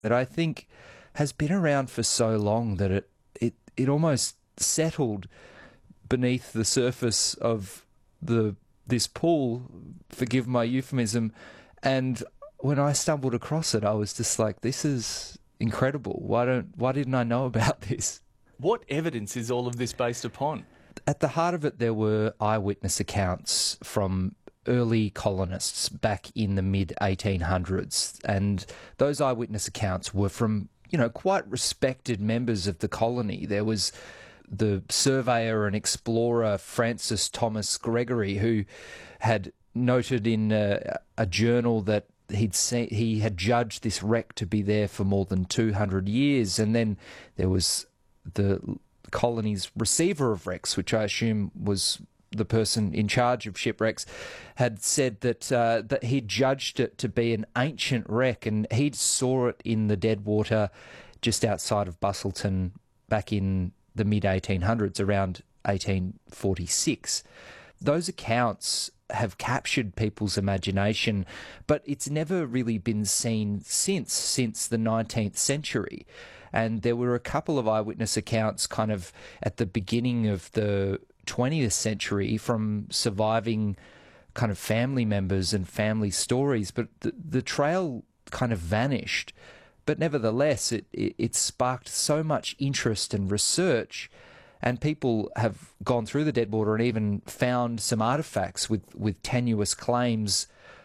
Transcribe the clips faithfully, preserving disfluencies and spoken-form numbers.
that I think has been around for so long that it it, it almost settled beneath the surface of the this pool, forgive my euphemism, and when I stumbled across it, I was just like, this is incredible. Why don't why didn't I know about this? What evidence is all of this based upon? At the heart of it, there were eyewitness accounts from early colonists back in the mid eighteen hundreds, and those eyewitness accounts were from, you know, quite respected members of the colony. There was the surveyor and explorer Francis Thomas Gregory, who had noted in a, a journal that he'd seen, he had judged this wreck to be there for more than two hundred years. And then there was the colony's receiver of wrecks, which I assume was the person in charge of shipwrecks, had said that uh, that he judged it to be an ancient wreck, and he'd saw it in the Deadwater just outside of Busselton back in the mid eighteen hundreds, around eighteen forty-six. Those accounts have captured people's imagination, but it's never really been seen since, since the nineteenth century. And there were a couple of eyewitness accounts kind of at the beginning of the twentieth century from surviving kind of family members and family stories, but the, the trail kind of vanished. But nevertheless, it, it, it sparked so much interest and research, and people have gone through the Deadwater and even found some artefacts with, with tenuous claims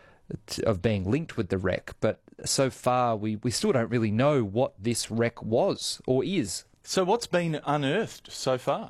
of being linked with the wreck. But so far, we, we still don't really know what this wreck was or is. So what's been unearthed so far?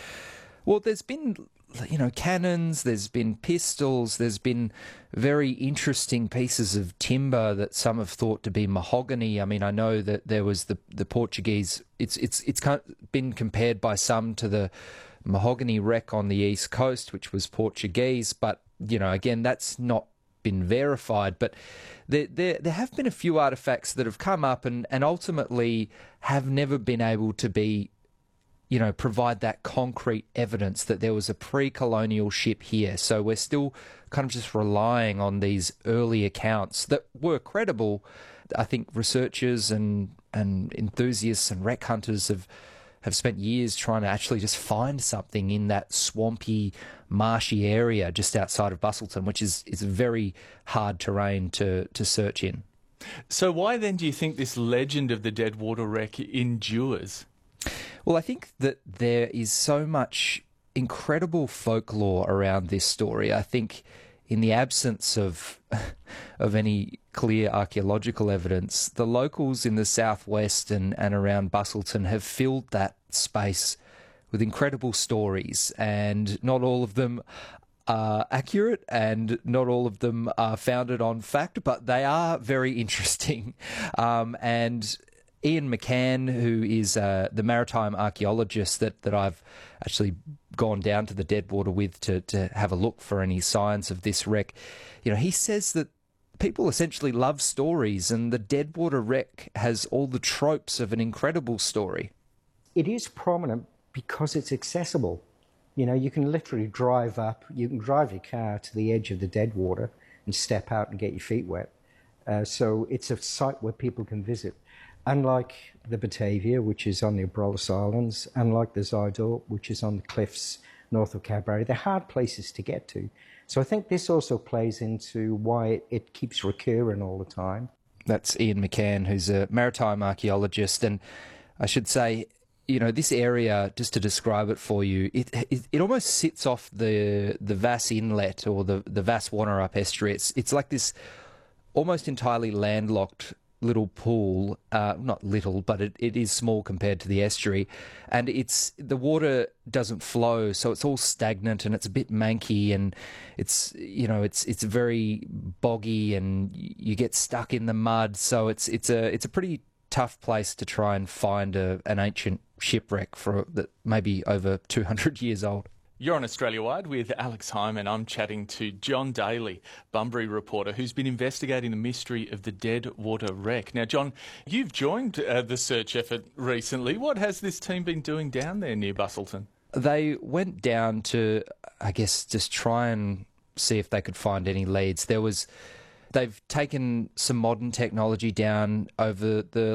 Well, there's been, you know, cannons, there's been pistols, there's been very interesting pieces of timber that some have thought to be mahogany. I mean, I know that there was the, the Portuguese, it's, it's, it's kind of been compared by some to the mahogany wreck on the East Coast, which was Portuguese, but, you know, again, that's not been verified. But there, there, there have been a few artefacts that have come up and, and ultimately have never been able to be, you know, provide that concrete evidence that there was a pre-colonial ship here. So we're still kind of just relying on these early accounts that were credible. I think researchers and, and enthusiasts and wreck hunters have, have spent years trying to actually just find something in that swampy, marshy area just outside of Busselton, which is, is very hard terrain to, to search in. So why then do you think this legend of the Deadwater wreck endures? Well, I think that there is so much incredible folklore around this story. I think in the absence of of any clear archaeological evidence, the locals in the southwest and, and around Busselton have filled that space with incredible stories, and not all of them are accurate and not all of them are founded on fact, but they are very interesting. Um, and Ian McCann, who is uh, the maritime archaeologist that, that I've actually gone down to the Deadwater with to, to have a look for any signs of this wreck, you know, he says that people essentially love stories, and the Deadwater wreck has all the tropes of an incredible story. It is prominent because it's accessible. You know, you can literally drive up, you can drive your car to the edge of the Deadwater and step out and get your feet wet. Uh, so it's a site where people can visit. Unlike the Batavia, which is on the Abrolhos Islands, unlike the Zidor, which is on the cliffs north of Cabrera, they're hard places to get to. So I think this also plays into why it, it keeps recurring all the time. That's Ian McCann, who's a maritime archaeologist. And I should say, you know, this area, just to describe it for you, it it, it almost sits off the the Vasse Inlet or the, the Vasse Wannerup estuary. It's, it's like this almost entirely landlocked little pool, uh, not little, but it, it is small compared to the estuary, and it's the water doesn't flow, so it's all stagnant and it's a bit manky, and it's, you know, it's it's very boggy, and you get stuck in the mud. So it's it's a it's a pretty tough place to try and find a, an ancient shipwreck for that maybe over two hundred years old. You're on Australia Wide with Alex Hyman. I'm chatting to John Daly, Bunbury reporter, who's been investigating the mystery of the Deadwater wreck. Now, John, you've joined uh, the search effort recently. What has this team been doing down there near Busselton? They went down to, I guess, just try and see if they could find any leads. There was... They've taken some modern technology down over the